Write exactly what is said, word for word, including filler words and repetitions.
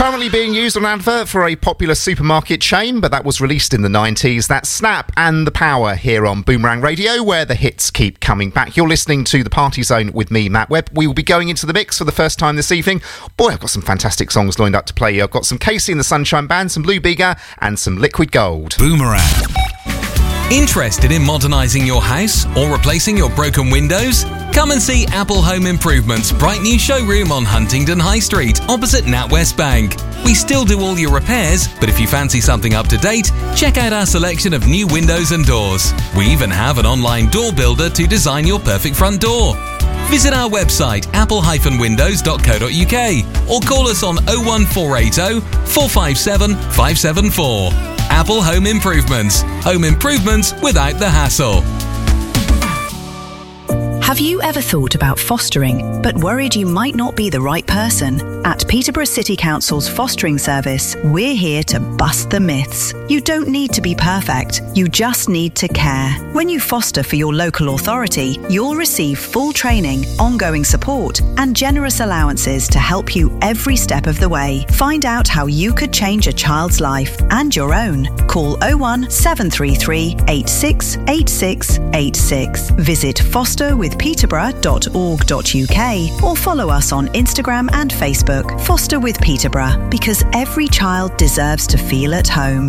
Currently being used on an advert for a popular supermarket chain, but that was released in the nineties. That's Snap and The Power here on Boomerang Radio, where the hits keep coming back. You're listening to The Party Zone with me, Matt Webb. We will be going into the mix for the first time this evening. Boy, I've got some fantastic songs lined up to play. I've got some Casey and the Sunshine Band, some Lou Bega, and some Liquid Gold. Boomerang. Interested in modernising your house or replacing your broken windows? Come and see Apple Home Improvement's bright new showroom on Huntingdon High Street, opposite NatWest Bank. We still do all your repairs, but if you fancy something up to date, check out our selection of new windows and doors. We even have an online door builder to design your perfect front door. Visit our website apple dash windows dot co dot uk or call us on oh one four eight oh, four five seven, five seven four. Apple Home Improvements. Home improvements without the hassle. Have you ever thought about fostering, but worried you might not be the right person? At Peterborough City Council's fostering service, we're here to bust the myths. You don't need to be perfect, you just need to care. When you foster for your local authority, you'll receive full training, ongoing support, and generous allowances to help you every step of the way. Find out how you could change a child's life and your own. Call oh one seven three three, eight six eight six eight six. Visit foster with peterborough dot org dot uk or follow us on Instagram and Facebook. Foster with Peterborough, because every child deserves to feel at home.